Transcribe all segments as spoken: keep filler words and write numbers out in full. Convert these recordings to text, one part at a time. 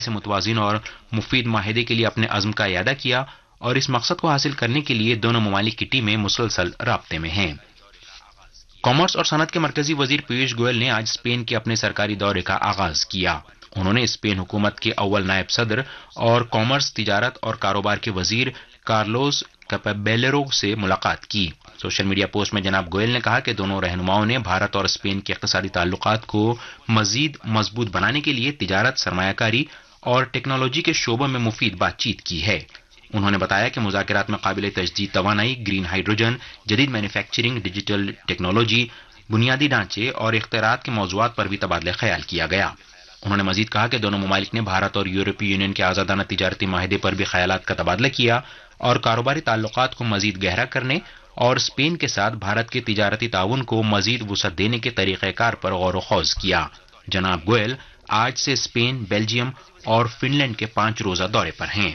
سے متوازن اور مفید معاہدے کے لیے اپنے عزم کا اعادہ کیا اور اس مقصد کو حاصل کرنے کے لیے دونوں ممالک کی ٹیمیں مسلسل رابطے میں ہیں۔ کامرس اور صنعت کے مرکزی وزیر پیوش گوئل نے آج اسپین کے اپنے سرکاری دورے کا آغاز کیا۔ انہوں نے اسپین حکومت کے اول نائب صدر اور کامرس، تجارت اور کاروبار کے وزیر کارلوس کیپابیلرو سے ملاقات کی۔ سوشل میڈیا پوسٹ میں جناب گوئل نے کہا کہ دونوں رہنماؤں نے بھارت اور اسپین کے اقتصادی تعلقات کو مزید مضبوط بنانے کے لیے تجارت، سرمایہ کاری اور ٹیکنالوجی کے شعبوں میں مفید بات چیت کی ہے۔ انہوں نے بتایا کہ مذاکرات میں قابل تجدید توانائی، گرین ہائیڈروجن، جدید مینوفیکچرنگ، ڈیجیٹل ٹیکنالوجی، بنیادی ڈھانچے اور اختراعات کے موضوعات پر بھی تبادلہ خیال کیا گیا۔ انہوں نے مزید کہا کہ دونوں ممالک نے بھارت اور یورپی یونین کے آزادانہ تجارتی معاہدے پر بھی خیالات کا تبادلہ کیا اور کاروباری تعلقات کو مزید گہرا کرنے اور اسپین کے ساتھ بھارت کے تجارتی تعاون کو مزید وسعت دینے کے طریقہ کار پر غور و خوض کیا۔ جناب گوئل آج سے اسپین، بیلجیم اور فن لینڈ کے پانچ روزہ دورے پر ہیں۔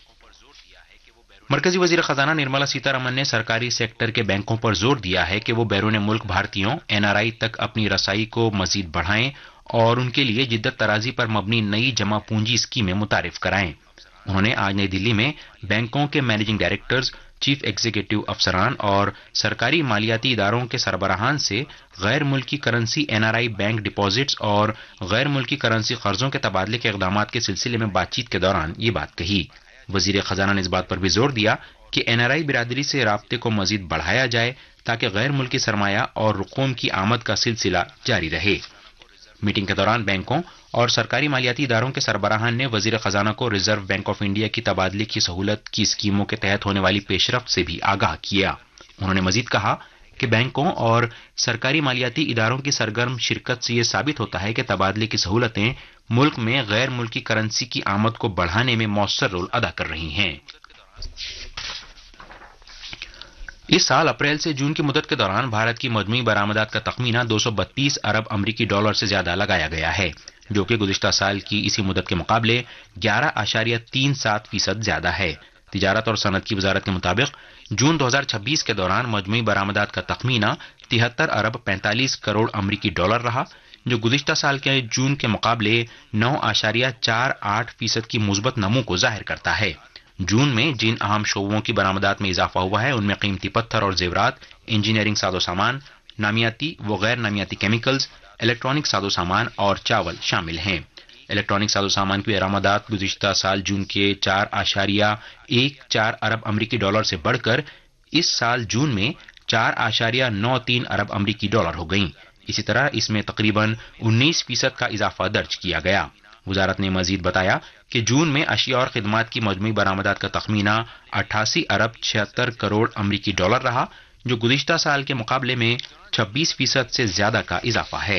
مرکزی وزیر خزانہ نرملا سیتا رمن نے سرکاری سیکٹر کے بینکوں پر زور دیا ہے کہ وہ بیرون ملک بھارتیوں این آر آئی تک اپنی رسائی کو مزید بڑھائیں اور ان کے لیے جدت طرازی پر مبنی نئی جمع پونجی اسکیمیں متعارف کرائیں۔ انہوں نے آج نئی دلی میں بینکوں کے مینیجنگ ڈائریکٹرز، چیف ایگزیکٹو افسران اور سرکاری مالیاتی اداروں کے سربراہان سے غیر ملکی currency N are I bank deposits اور غیر ملکی کرنسی قرضوں کے تبادلے کے اقدامات کے سلسلے میں بات چیت کے دوران یہ بات کہی۔ وزیر خزانہ نے اس بات پر بھی زور دیا کہ این آر آئی برادری سے رابطے کو مزید بڑھایا جائے تاکہ غیر ملکی سرمایہ اور رقوم کی آمد کا سلسلہ جاری رہے۔ میٹنگ کے دوران بینکوں اور سرکاری مالیاتی اداروں کے سربراہان نے وزیر خزانہ کو ریزرو بینک آف انڈیا کی تبادلے کی سہولت کی اسکیموں کے تحت ہونے والی پیش رفت سے بھی آگاہ کیا۔ انہوں نے مزید کہا کہ بینکوں اور سرکاری مالیاتی اداروں کی سرگرم شرکت سے یہ ثابت ہوتا ہے کہ تبادلے کی سہولتیں ملک میں غیر ملکی کرنسی کی آمد کو بڑھانے میں مؤثر رول ادا کر رہی ہیں۔ اس سال اپریل سے جون کی مدت کے دوران بھارت کی مجموعی برآمدات کا تخمینہ دو سو بتیس ارب امریکی ڈالر سے زیادہ لگایا گیا ہے، جو کہ گزشتہ سال کی اسی مدت کے مقابلے گیارہ اشاریہ تین سات فیصد زیادہ ہے۔ تجارت اور صنعت کی وزارت کے مطابق جون دو ہزار چھبیس کے دوران مجموعی برآمدات کا تخمینہ تہتر ارب پینتالیس کروڑ امریکی ڈالر رہا، جو گزشتہ سال کے جون کے مقابلے نو اشاریہ چار آٹھ فیصد کی مثبت نمو کو ظاہر کرتا ہے۔ جون میں جن اہم شعبوں کی برآمدات میں اضافہ ہوا ہے ان میں قیمتی پتھر اور زیورات، انجینئرنگ ساز و سامان، نامیاتی و غیر نامیاتی کیمیکلز، الیکٹرانک ساز و سامان اور چاول شامل ہیں۔ الیکٹرانک ساز و سامان کی برآمدات گزشتہ سال جون کے چار اشاریہ ایک چار ارب امریکی ڈالر سے بڑھ کر اس سال جون میں چار اشاریہ نو تین ارب امریکی ڈالر ہو گئیں۔ اسی طرح اس میں تقریباً انیس فیصد کا اضافہ درج کیا گیا۔ وزارت نے مزید بتایا کہ جون میں اشیاء اور خدمات کی مجموعی برآمدات کا تخمینہ اٹھاسی ارب چھہتر کروڑ امریکی ڈالر رہا، جو گزشتہ سال کے مقابلے میں چھبیس فیصد سے زیادہ کا اضافہ ہے۔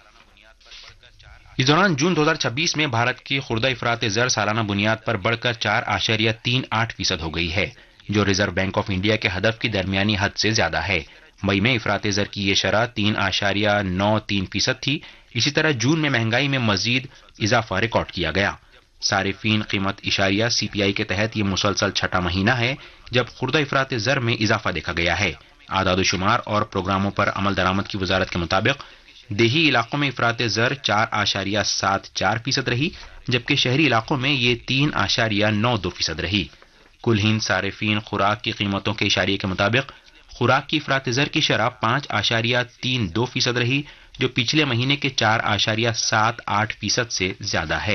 اس دوران جون دو ہزار چھبیس میں بھارت کی خوردہ افراط زر سالانہ بنیاد پر بڑھ کر چار اشاریہ تین آٹھ فیصد ہو گئی ہے، جو ریزرو بینک آف انڈیا کے ہدف کی درمیانی حد سے زیادہ ہے۔ مئی میں افراط زر کی یہ شرح تین اشاریہ نو تین فیصد تھی۔ اسی طرح جون میں مہنگائی میں مزید اضافہ ریکارڈ کیا گیا۔ صارفین قیمت اشاریہ سی پی آئی کے تحت یہ مسلسل چھٹا مہینہ ہے جب خوردہ افراط زر میں اضافہ دیکھا گیا ہے۔ اعداد و شمار اور پروگراموں پر عمل درآمد کی وزارت کے مطابق دیہی علاقوں میں افراط زر چار اشاریہ سات چار فیصد رہی، جبکہ شہری علاقوں میں یہ تین اشاریہ نو دو فیصد رہی۔ کل ہند صارفین خوراک کی قیمتوں کے اشاریے کے مطابق خوراک کی افراط زر کی شرح پانچ اشاریہ تین دو فیصد رہی، جو پچھلے مہینے کے چار اشاریہ سات آٹھ فیصد سے زیادہ ہے۔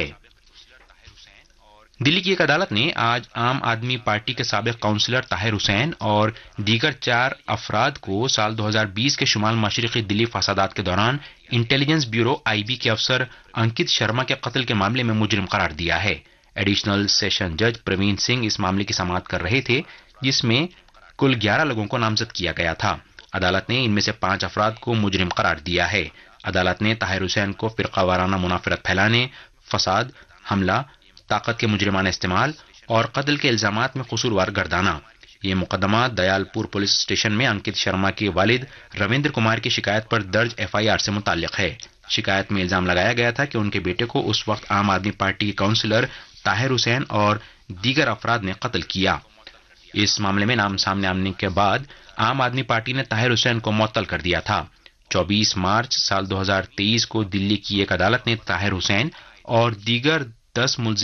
دلی کی ایک عدالت نے آج عام آدمی پارٹی کے سابق کونسلر طاہر حسین اور دیگر چار افراد کو سال دو ہزار بیس کے شمال مشرقی دلی فسادات کے دوران انٹیلیجنس بیورو آئی بی کے افسر انکت شرما کے قتل کے معاملے میں مجرم قرار دیا ہے۔ ایڈیشنل سیشن جج پروین سنگھ اس معاملے کی سماعت کر رہے تھے، جس میں کل گیارہ لوگوں کو نامزد کیا گیا تھا۔ عدالت نے ان میں سے پانچ افراد کو مجرم قرار دیا ہے۔ عدالت نے طاہر حسین کو فرقہ وارانہ منافرت پھیلانے، فساد، حملہ، طاقت کے مجرمانہ استعمال اور قتل کے الزامات میں قصوروار گردانا۔ یہ مقدمہ دیال پور پولیس اسٹیشن میں انکت شرما کے والد رویندر کمار کی شکایت پر درج ایف آئی آر سے متعلق ہے۔ شکایت میں الزام لگایا گیا تھا کہ ان کے بیٹے کو اس وقت عام آدمی پارٹی کے کونسلر طاہر حسین اور دیگر افراد نے قتل کیا۔ اس معاملے میں نام سامنے آنے کے بعد عام آدمی پارٹی نے طاہر حسین کو معطل کر دیا تھا۔ چوبیس مارچ سال دو ہزار تیئیس کو دلی کی ایک عدالت نے طاہر حسین اور دیگر دس ملزمین